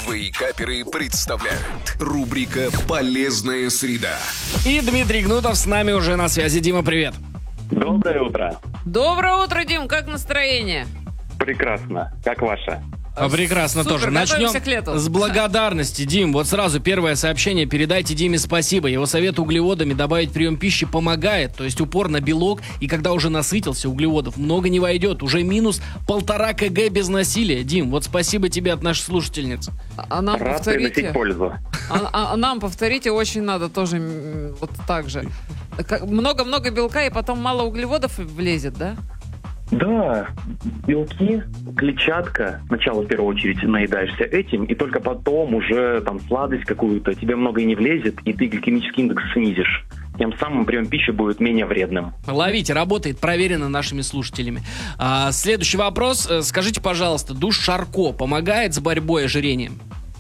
Вейкаперы представляют. Рубрика «Полезная среда». И Дмитрий Гнутов с нами уже на связи. Дима, привет. Доброе утро. Доброе утро, Дим. Как настроение? Прекрасно. Как ваше? Прекрасно Супер, тоже. готовимся к Начнем лету. с благодарности. Дим, вот сразу первое сообщение. Передайте Диме спасибо. Его совет углеводами добавить прием пищи помогает. То есть упор на белок. И когда уже насытился, углеводов много не войдет. Уже минус 1,5 кг без насилия. Дим, вот спасибо тебе от нашей слушательницы. А нам Рад приносить повторите. пользу. А нам повторите очень надо тоже вот так же. Много-много белка и потом мало углеводов влезет, да? Да, белки, клетчатка. Сначала в первую очередь наедаешься этим, и только потом уже там сладость какую-то. Тебе много и не влезет, и ты гликемический индекс снизишь. Тем самым прием пищи будет менее вредным. Ловите, работает, проверено нашими слушателями. Следующий вопрос. Скажите, пожалуйста, душ Шарко помогает с борьбой с ожирением?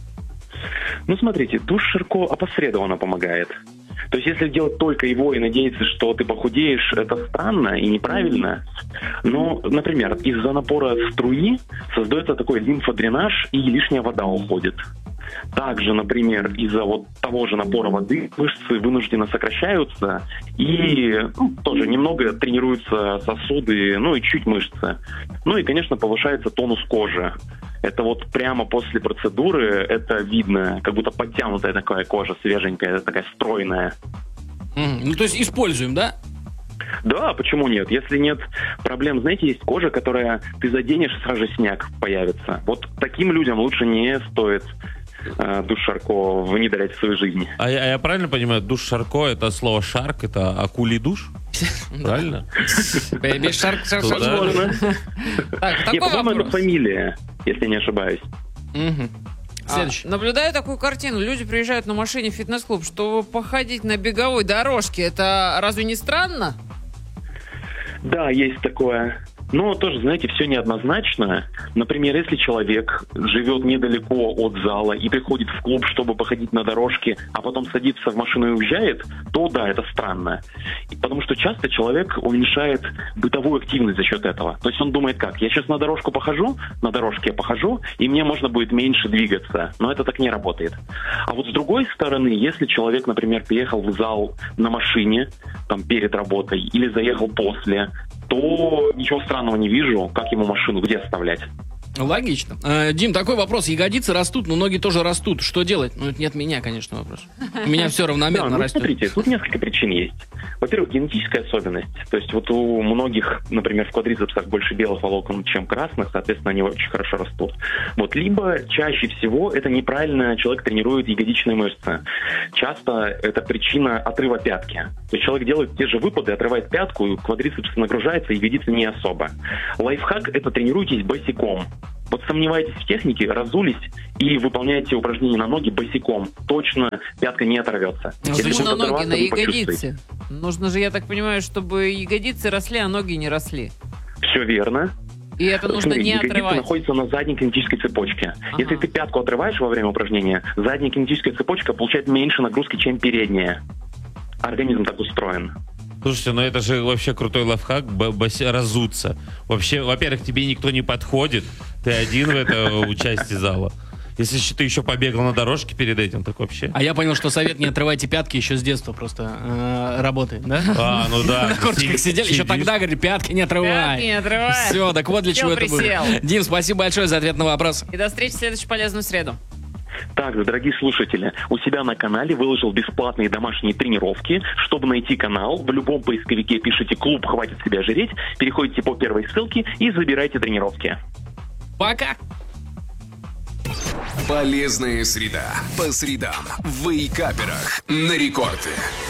Ну, смотрите, душ Шарко опосредованно помогает. То есть, если делать только его и надеяться, что ты похудеешь, это странно и неправильно. Но, например, из-за напора струи создается такой лимфодренаж, и лишняя вода уходит. Также, например, из-за вот того же напора воды мышцы вынужденно сокращаются, и тоже немного тренируются сосуды, и чуть мышцы. Ну и, конечно, повышается тонус кожи. Это вот прямо после процедуры, это видно, как будто подтянутая такая кожа, свеженькая, такая стройная. Ну, то есть используем, да? Да, почему нет? Если нет проблем, знаете, есть кожа, которая ты заденешь, и сразу же синяк появится. Вот таким людям лучше не стоит душ Шарко внедрять в свою жизнь. А я правильно понимаю, душ Шарко — это слово «шарк», это акулий душ? Правильно? Без шарк. Возможно. Так, Не, такой по-моему, это вопрос. фамилия, если не ошибаюсь. Следующий. Наблюдаю такую картину. Люди приезжают на машине в фитнес-клуб, чтобы походить на беговой дорожке. Это разве не странно? Да, есть такое. Но тоже, знаете, все неоднозначно. Например, если человек живет недалеко от зала и приходит в клуб, чтобы походить на дорожке, а потом садится в машину и уезжает, то да, это странно. Потому что часто человек уменьшает бытовую активность за счет этого. То есть он думает как? Я сейчас на дорожке я похожу, и мне можно будет меньше двигаться. Но это так не работает. А вот с другой стороны, если человек, например, приехал в зал на машине, там, перед работой, или заехал после, то ничего странного не вижу, как ему машину, где оставлять. Логично. Дим, такой вопрос. Ягодицы растут, но ноги тоже растут. Что делать? Ну, это не от меня, конечно, вопрос. У меня все равномерно растет. Смотрите, тут несколько причин есть. Во-первых, генетическая особенность. То есть вот у многих, например, в квадрицепсах больше белых волокон, чем красных, соответственно, они очень хорошо растут. Вот, либо чаще всего это неправильно человек тренирует ягодичные мышцы. Часто это причина отрыва пятки. То есть человек делает те же выпады, отрывает пятку, и квадрицепс нагружается, и ягодицы не особо. Лайфхак – это тренируйтесь босиком. Вот сомневаетесь в технике, разулись и выполняете упражнения на ноги босиком. Точно пятка не оторвется. Почему на ноги, на вы ягодицы? почувствуете. Нужно же, я так понимаю, чтобы ягодицы росли, а ноги не росли. Все верно. И это нужно Смотри, не ягодицы отрывать. находятся на задней кинетической цепочке. Ага. Если ты пятку отрываешь во время упражнения, задняя кинетическая цепочка получает меньше нагрузки, чем передняя. Организм так устроен. Слушайте, ну это же вообще крутой лайфхак, разуться. Вообще, во-первых, тебе никто не подходит, ты один в этой части зала. Если ты еще побегал на дорожке перед этим, так вообще. А я понял, что совет «не отрывайте пятки» еще с детства просто работает, да? Ну да. На корточках сидели, еще тогда говорили, пятки не отрывай. Пятки не отрывай. Все, так вот для чего это было. Присел. Дим, спасибо большое за ответ на вопрос. И до встречи в следующую полезную среду. Также, дорогие слушатели, у себя на канале выложил бесплатные домашние тренировки. Чтобы найти канал, в любом поисковике пишите «Клуб хватит себя жреть», переходите по первой ссылке и забирайте тренировки. Пока! Полезная среда. По средам в Вейкаперах на рекорде.